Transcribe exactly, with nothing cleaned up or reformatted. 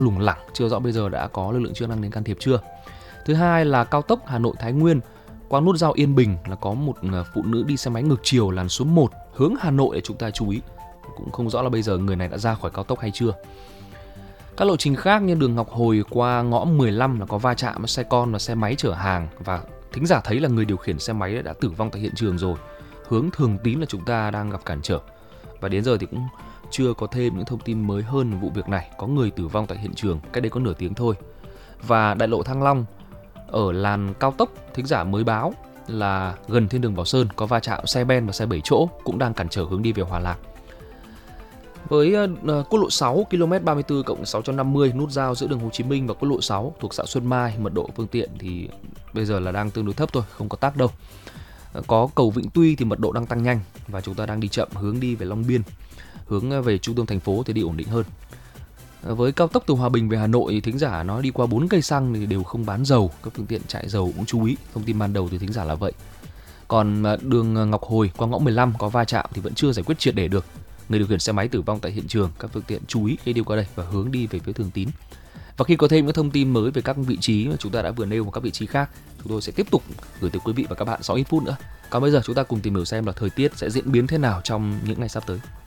lủng lẳng, chưa rõ bây giờ đã có lực lượng chức năng đến can thiệp chưa. Thứ hai là cao tốc Hà Nội Thái Nguyên, qua nút giao Yên Bình là có một phụ nữ đi xe máy ngược chiều làn số một hướng Hà Nội để chúng ta chú ý. Cũng không rõ là bây giờ người này đã ra khỏi cao tốc hay chưa. Các lộ trình khác như đường Ngọc Hồi qua ngõ mười lăm là có va chạm với xe con và xe máy chở hàng, và thính giả thấy là người điều khiển xe máy đã tử vong tại hiện trường rồi. Hướng Thường Tín là chúng ta đang gặp cản trở. Và đến giờ thì cũng chưa có thêm những thông tin mới hơn về vụ việc này. Có người tử vong tại hiện trường, cách đây có nửa tiếng thôi. Và đại lộ Thăng Long ở làn cao tốc, thính giả mới báo là gần thiên đường Bảo Sơn có va chạm xe ben và xe bảy chỗ, cũng đang cản trở hướng đi về Hòa Lạc. Với uh, quốc lộ sáu ki lô mét ba mươi tư cộng sáu trăm năm mươi, nút giao giữa đường Hồ Chí Minh và quốc lộ sáu thuộc xã Xuân Mai, mật độ phương tiện thì bây giờ là đang tương đối thấp thôi, không có tắc đâu. Uh, có cầu Vĩnh Tuy thì mật độ đang tăng nhanh và chúng ta đang đi chậm, hướng đi về Long Biên, hướng về trung tâm thành phố thì đi ổn định hơn. Uh, với cao tốc từ Hòa Bình về Hà Nội thì thính giả nói đi qua bốn cây xăng thì đều không bán dầu, các phương tiện chạy dầu cũng chú ý. Thông tin ban đầu từ thính giả là vậy. Còn uh, đường Ngọc Hồi qua ngõ mười lăm có va chạm thì vẫn chưa giải quyết triệt để được. Người điều khiển xe máy tử vong tại hiện trường, các phương tiện chú ý khi đi qua đây và hướng đi về phía Thường Tín. Và khi có thêm những thông tin mới về các vị trí mà chúng ta đã vừa nêu và các vị trí khác, chúng tôi sẽ tiếp tục gửi tới quý vị và các bạn sau ít phút nữa. Còn bây giờ chúng ta cùng tìm hiểu xem là thời tiết sẽ diễn biến thế nào trong những ngày sắp tới.